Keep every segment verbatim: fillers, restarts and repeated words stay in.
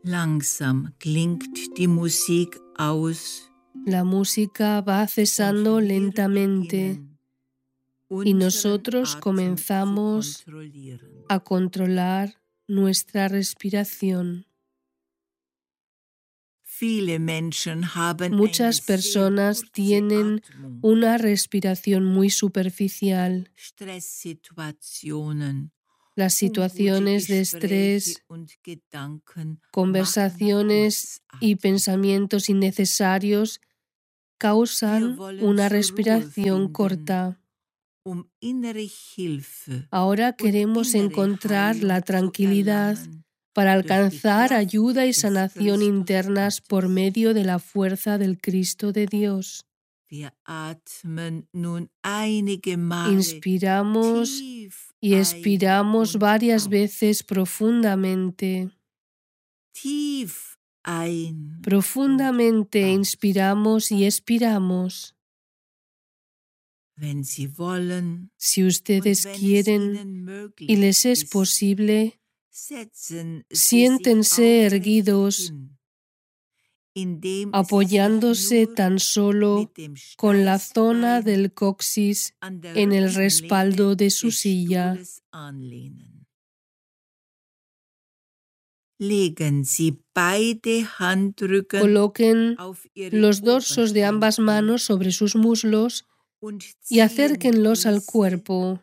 Langsam klingt die Musik aus. La música va cesando lentamente y nosotros comenzamos a controlar nuestra respiración. Muchas personas tienen una respiración muy superficial. Las situaciones de estrés, conversaciones y pensamientos innecesarios causan una respiración corta. Ahora queremos encontrar la tranquilidad para alcanzar ayuda y sanación internas por medio de la fuerza del Cristo de Dios. Inspiramos y expiramos varias veces profundamente. Profundamente inspiramos y expiramos. Si ustedes quieren y les es posible, siéntense erguidos, apoyándose tan solo con la zona del coxis en el respaldo de su silla. Coloquen los dorsos de ambas manos sobre sus muslos y acérquenlos al cuerpo.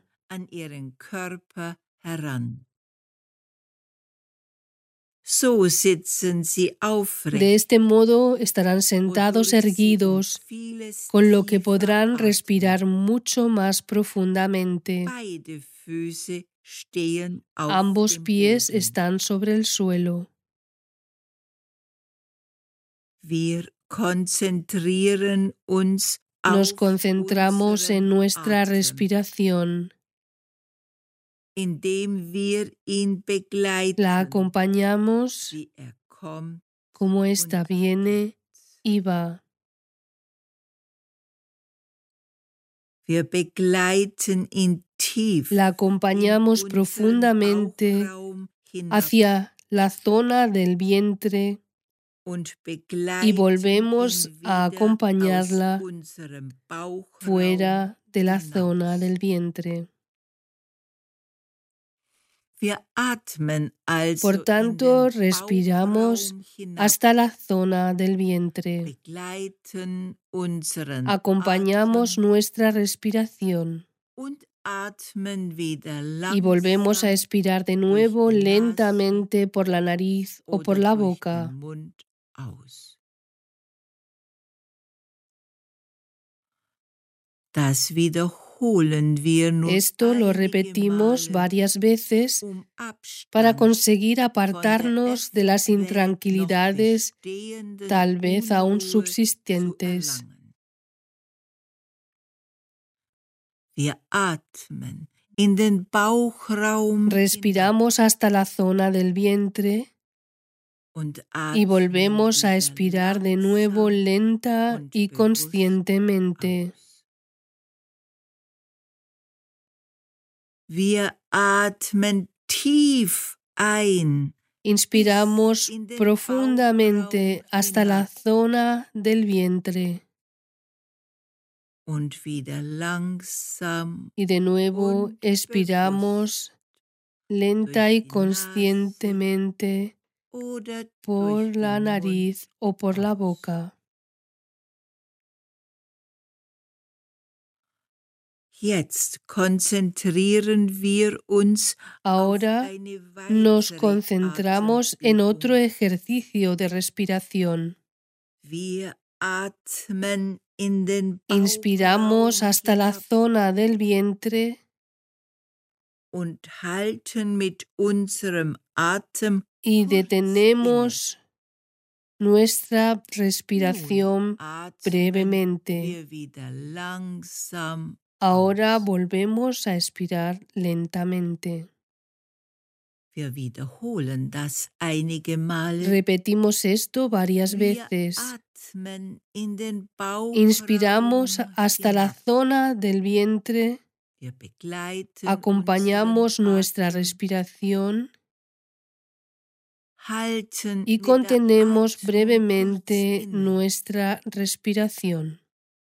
De este modo estarán sentados erguidos, con lo que podrán respirar mucho más profundamente. Ambos pies están sobre el suelo. Nos concentramos en nuestra respiración. La acompañamos como ésta viene y va. La acompañamos profundamente hacia la zona del vientre y volvemos a acompañarla fuera de la zona del vientre. Por tanto, respiramos hasta la zona del vientre. Acompañamos nuestra respiración y volvemos a expirar de nuevo lentamente por la nariz o por la boca. Esto lo repetimos varias veces para conseguir apartarnos de las intranquilidades tal vez aún subsistentes. Respiramos hasta la zona del vientre y volvemos a expirar de nuevo lenta y conscientemente. Inspiramos profundamente hasta la zona del vientre. Y de nuevo expiramos lenta y conscientemente por la nariz o por la boca. Ahora nos concentramos en otro ejercicio de respiración. Inspiramos hasta la zona del vientre y detenemos nuestra respiración brevemente. Ahora volvemos a expirar lentamente. Repetimos esto varias veces. Inspiramos hasta la zona del vientre, acompañamos nuestra respiración y contenemos brevemente nuestra respiración.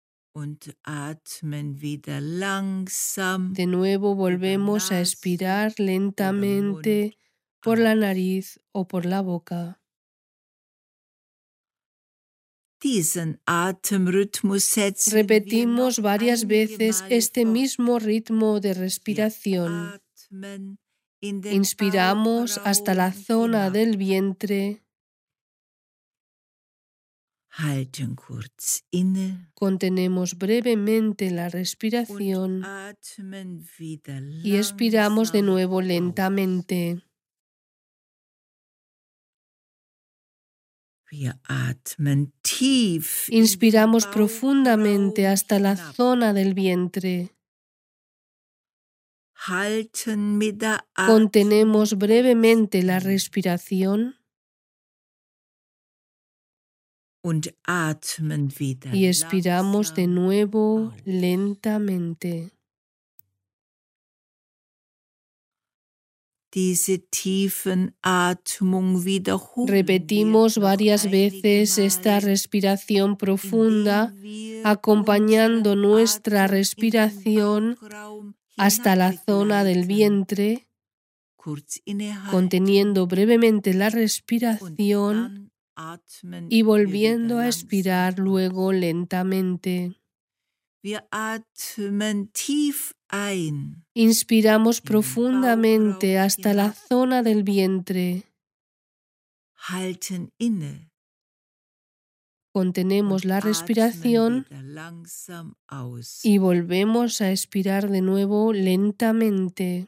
De nuevo volvemos a expirar lentamente por la nariz o por la boca. Repetimos varias veces este mismo ritmo de respiración. Inspiramos hasta la zona del vientre. Contenemos brevemente la respiración y expiramos de nuevo lentamente. Inspiramos profundamente hasta la zona del vientre. Contenemos brevemente la respiración y expiramos de nuevo lentamente. Repetimos varias veces esta respiración profunda, acompañando nuestra respiración hasta la zona del vientre, conteniendo brevemente la respiración y volviendo a expirar luego lentamente. Inspiramos profundamente hasta la zona del vientre. Contenemos la respiración y volvemos a expirar de nuevo lentamente.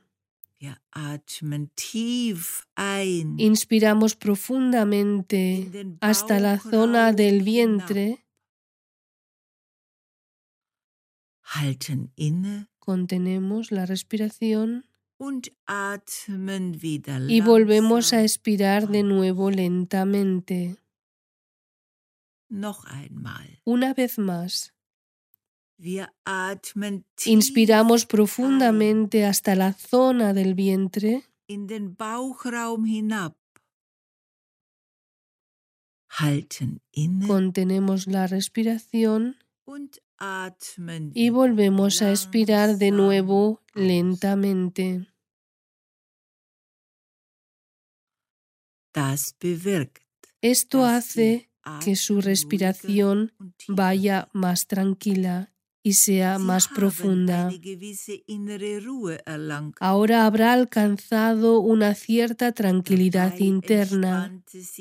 Inspiramos profundamente hasta la zona del vientre. Contenemos la respiración y volvemos a expirar de nuevo lentamente. Una vez más. Inspiramos profundamente hasta la zona del vientre. Contenemos la respiración y volvemos a expirar de nuevo lentamente. Esto hace que su respiración vaya más tranquila y sea más profunda. Ahora habrá alcanzado una cierta tranquilidad interna.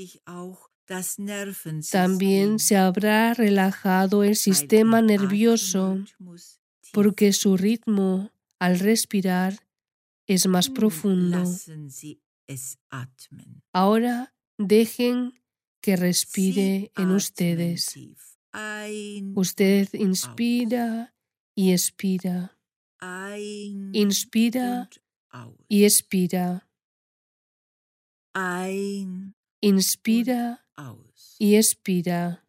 También se habrá relajado el sistema nervioso, porque su ritmo al respirar es más profundo. Ahora dejen que respire en ustedes. Usted inspira y expira. Inspira y expira. Inspira y expira.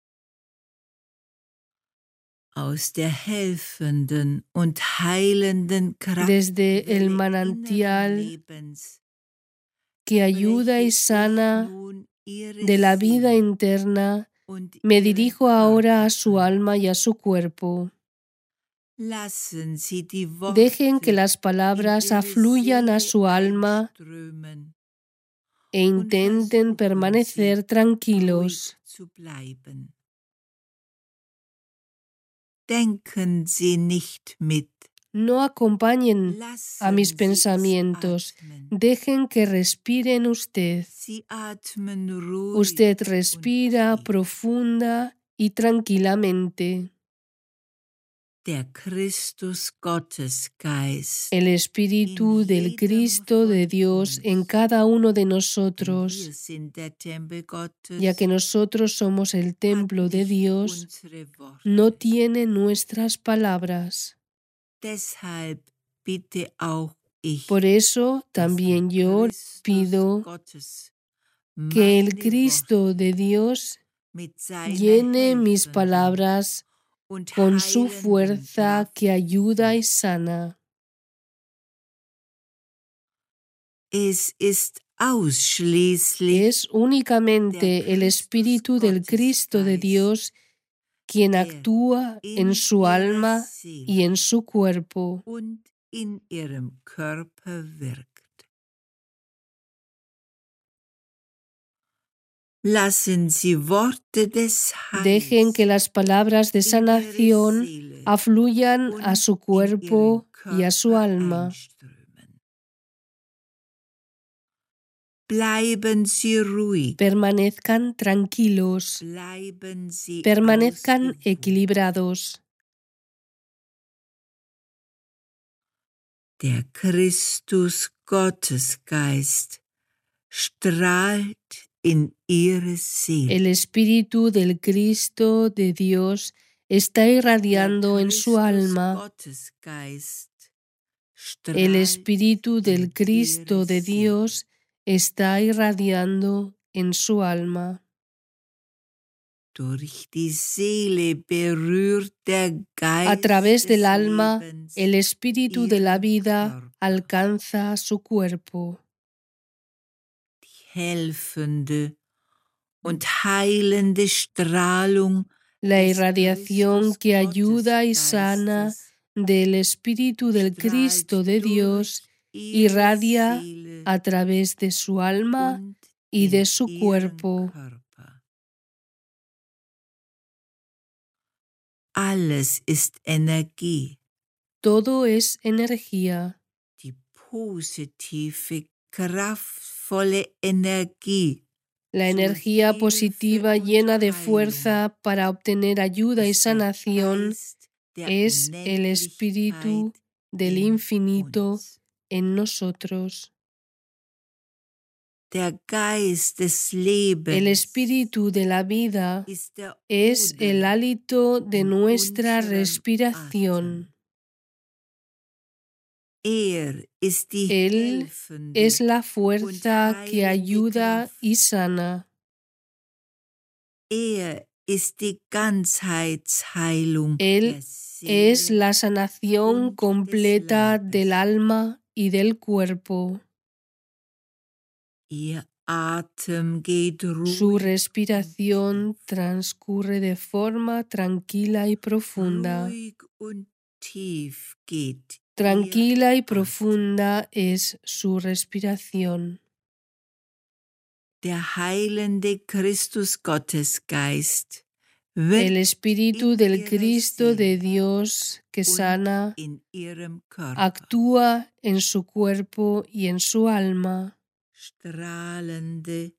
Desde el manantial que ayuda y sana de la vida interna, me dirijo ahora a su alma y a su cuerpo. Dejen que las palabras afluyan a su alma e intenten permanecer tranquilos. No acompañen a mis pensamientos. Dejen que respiren usted. Usted respira profunda y tranquilamente. El Espíritu del Cristo de Dios en cada uno de nosotros, ya que nosotros somos el templo de Dios, no tiene nuestras palabras. Por eso también yo pido que el Cristo de Dios llene mis palabras con su fuerza que ayuda y sana. Es únicamente el Espíritu del Cristo de Dios quien actúa en su alma y en su cuerpo. Dejen que las palabras de sanación afluyan a su cuerpo y a su alma. Permanezcan tranquilos, permanezcan equilibrados. Der Christus Gottesgeist strahlt in ihre Seele. El Espíritu del Cristo de Dios está irradiando en su alma. El Espíritu del Cristo de Dios está irradiando en su alma. A través del alma, el Espíritu de la vida alcanza su cuerpo. La irradiación que ayuda y sana del Espíritu del Cristo de Dios irradia a través de su alma y de su cuerpo. Alles ist Energie. Todo es energía. Die positive, kraftvolle Energie. La energía positiva llena de fuerza para obtener ayuda y sanación es el Espíritu del infinito en nosotros. Der Geist des Lebens El Espíritu de la vida es el hálito de nuestra respiración. Er ist die Él es la fuerza que ayuda y sana. Er ist die Ganzheitsheilung. Él es la sanación completa del alma y del cuerpo. Ihr Atem geht ruhig. Su respiración transcurre de forma tranquila y profunda. Ruhig und tief geht Tranquila y profunda es su respiración. Der heilende Christus Gottesgeist El Espíritu del Cristo de Dios que sana in ihrem Körper. actúa en su cuerpo y en su alma. Strahlende,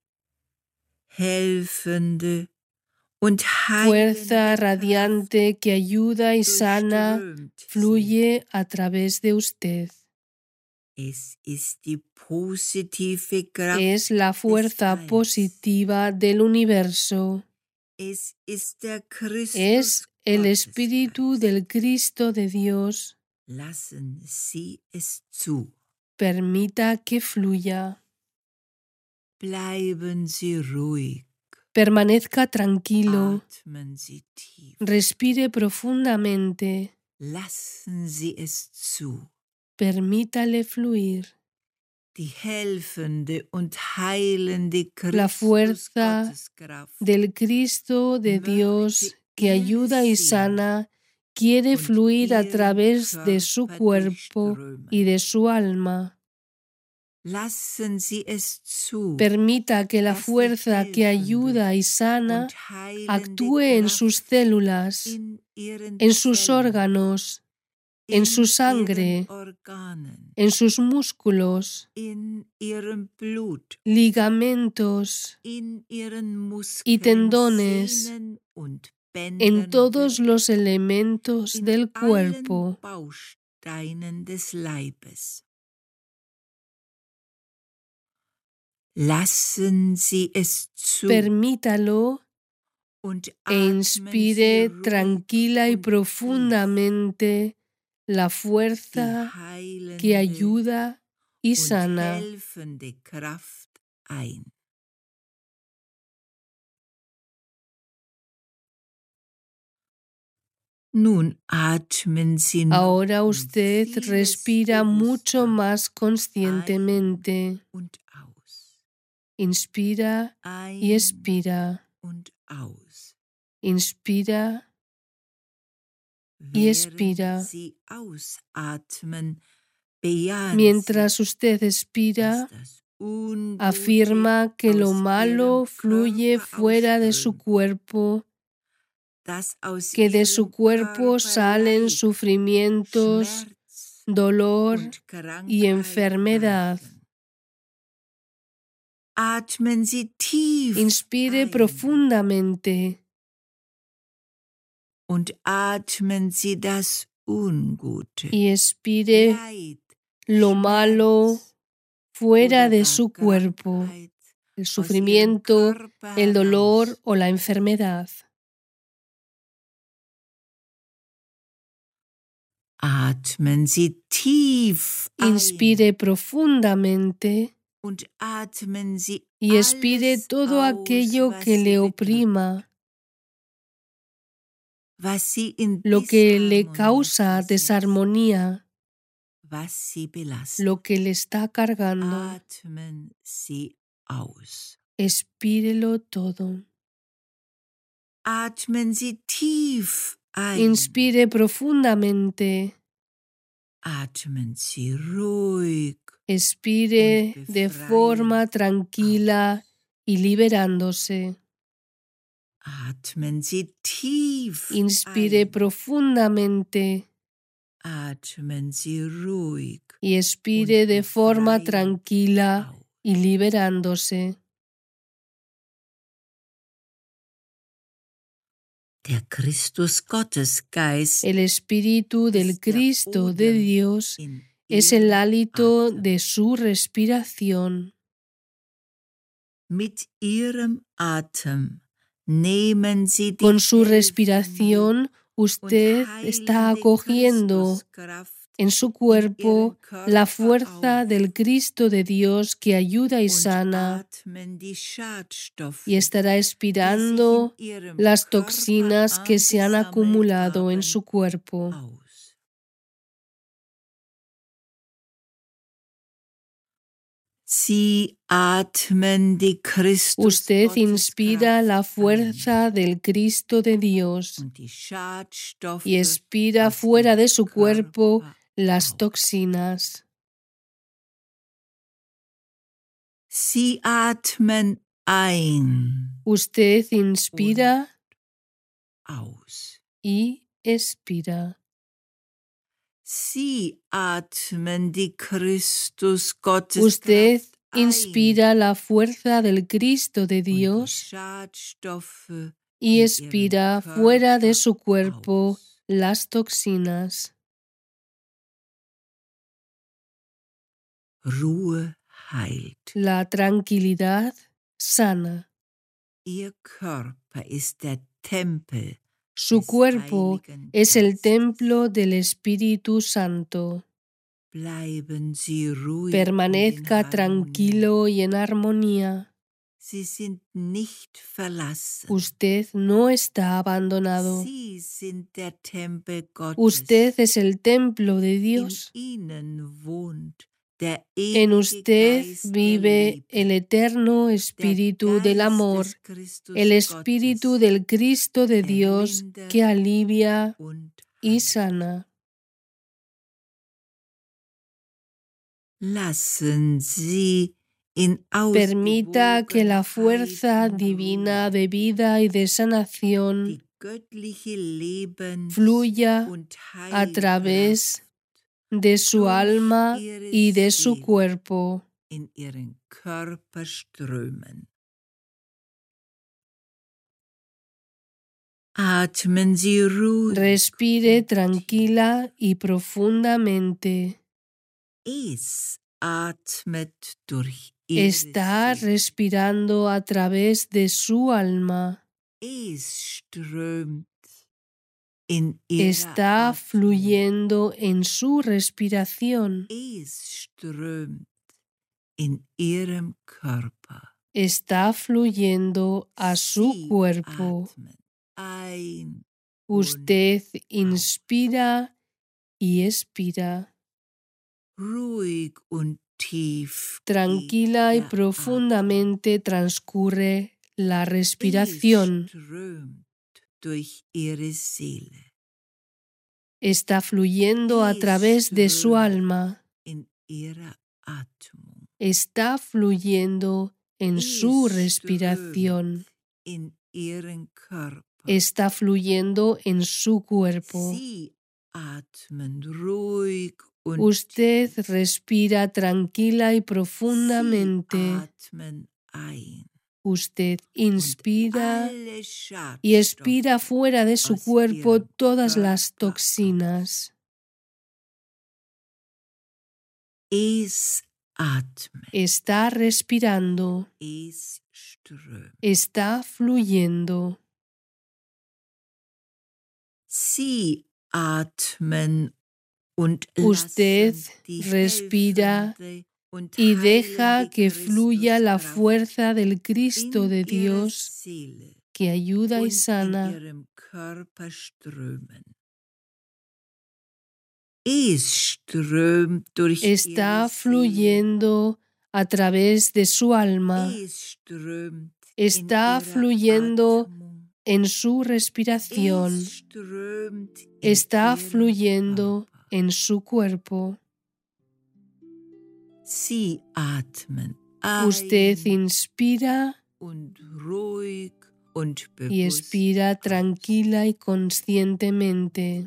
helfende und Fuerza radiante que ayuda y sana fluye a través de usted. Es ist die positive Kraft Es la fuerza des positiva del universo. Es ist der Christus Es el Gottesgeist. Espíritu del Cristo de Dios. Lassen Sie es zu. Permita que fluya. Bleiben Sie ruhig. Permanezca tranquilo. Atmen Sie tief. Respire profundamente. Lassen Sie es zu. Permítale fluir. Die helfende und heilende La Christus fuerza Gotteskraft del Cristo de Dios que ayuda y sana quiere fluir a través de su cuerpo y de su alma. Lassen Sie es zu. Permita que la fuerza que ayuda y sana und heilende actúe en Kraft sus células, in ihren en sus Zellen, órganos, en su in sangre, ihren Organen, en sus músculos, in ihrem Blut, ligamentos, in ihren Muskeln, y tendones, Sehnen und en Bändern, todos los elementos in del allen cuerpo. Bausteinen des Leibes. Lassen Sie es zu Permítalo und e atmen inspire Sie ruhig tranquila y und tief profundamente la die fuerza heilende que ayuda y und sana. helfende Kraft ein. Nun atmen Sie noch Ahora um usted vieles respira mucho bewusster más conscientemente. ein und aus. Inspira y ein expira. und aus. Inspira y expira. Während Sie ausatmen, bejahen Mientras Sie, usted dass expira, das Ungute afirma que lo aus malo Ihrem fluye Körper fuera de su ausströmt, cuerpo, dass aus que de su Ihrem cuerpo Körper salen Leid, sufrimientos, Schmerz dolor und y Krankheit enfermedad. weichen. Atmen Sie tief Inspire ein profundamente und atmen Sie das Ungute, y expire Leid, lo malo Schmerz fuera oder de gar su cuerpo, Krankheit el aus Ihrem sufrimiento, Körper el dolor heraus. o la enfermedad. Atmen Sie tief Inspire ein profundamente und atmen Sie y expire alles todo aus, aquello que was Sie le bedrückt, oprima, was Sie in lo que le Disharmonie causa versetzt, desarmonía, was Sie belastet. lo que le está cargando. Atmen Sie aus. Expírelo todo. Atmen Sie tief ein. Inspire profundamente. Atmen Sie ruhig. Expire und de befreit forma tranquila y liberándose. Atmen Sie tief Inspire ein. profundamente Atmen Sie ruhig y expire und de forma befreiend tranquila aus. y liberándose. Der Christus-Gottesgeist El Espíritu del ist der Cristo de Odem Dios in es el Ihrem hálito Atem. de su respiración. Mit Ihrem Atem nehmen Sie die Con su helfende respiración, usted und está heilende acogiendo Christuskraft en su in cuerpo Ihren la Körper fuerza auf del Cristo de Dios que ayuda y und sana, atmen die Schadstoffe, y estará die expirando sich in Ihrem las Körper toxinas que se han angesammelt acumulado en haben, su cuerpo. aus. Sie atmen die Usted inspira Christus-Gotteskraft la ein fuerza del Cristo de Dios und die Schadstoffe y expira aus fuera de Ihrem su cuerpo Körper las auf. toxinas. Sie atmen ein Usted inspira aus. y expira. Sie atmen die Christus-Gotteskraft Usted ein inspira la fuerza del Cristo de und die Dios Schadstoffe y in expira Ihrem fuera de Körper su cuerpo aus. las toxinas. Ruhe heilt. La tranquilidad sana. Ihr Körper ist der Tempel Su des cuerpo Heiligen es el Geistes. templo del Espíritu Santo. Bleiben Sie ruhig Permanezca und in Harmonie. tranquilo y en armonía. Sie sind nicht verlassen. Usted no está abandonado. Sie sind der Tempel Gottes. Usted es el templo de Dios. In Ihnen wohnt der En ewige usted Geist der vive Liebe, el eterno der Espíritu del Geist amor, des Christus el Espíritu Gottes, del Cristo de der Dios lindert que alivia und y heilt. sana. Lassen Sie in Permita que la Ausgewogenheit fuerza und divina Ruhe de vida y de sanación die göttliche Lebens- fluya und a través Heilkraft de su durch alma Ihre y de su Seele cuerpo. in Ihren Körper strömen. Atmen Sie ruhig Respire und tranquila y profundamente. Es atmet durch Ihre Está Seele. respirando a través de su alma. Es strömt in Ihrer Está Atmung. fluyendo en su respiración. Es strömt in Ihrem Körper. Está fluyendo a su Sie cuerpo. atmen ein Usted und inspira y expira. ruhig und tief Tranquila y profundamente transcurre la respiración. strömt durch ihre Seele. Está fluyendo a través de su alma. In ihrer Atmung. Está fluyendo en su respiración. In ihren Körper. Está fluyendo en su cuerpo. Sie atmen ruhig und Usted respira tranquila y Sie profundamente. atmen ein. Usted inspira Alle y expira Schadstoffe fuera de su aus cuerpo ihrem todas las Körper toxinas. Es atmet. Está respirando. Es strömt. Está fluyendo. Sie atmen und Usted lassen die respira helfende und y deja heilende que fluya la Christuskraft fuerza del Cristo in de ihre Dios Seele que ayuda y und in sana. ihrem Körper strömen. Es strömt durch Está ihre Seele. fluyendo a través de su alma. Es strömt Está in ihrer fluyendo Atmung. en su respiración. Es strömt in Está ihrem fluyendo Körper. en su cuerpo. Sie atmen Usted ein inspira und ruhig und y bewusst expira aus. tranquila y conscientemente.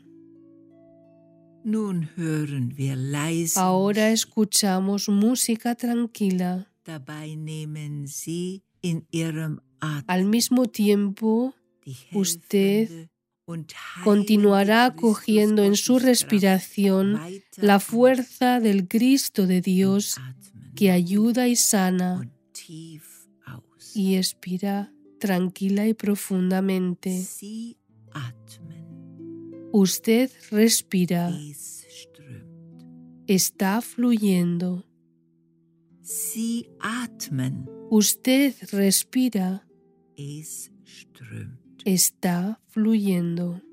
Nun hören wir leise Ahora Musik. escuchamos música tranquila. Dabei nehmen Sie in Ihrem Al Atem mismo tiempo, die usted helfende und heilende continuará cogiendo en su Christusgotteskraft respiración weiter la auf fuerza del Cristo de und Dios atmen que ruhig ayuda y sana und tief aus. y expira tranquila y profundamente. Sie atmen. Usted respira, Es strömt. está fluyendo. Sie atmen. Usted respira, Es strömt. está fluyendo.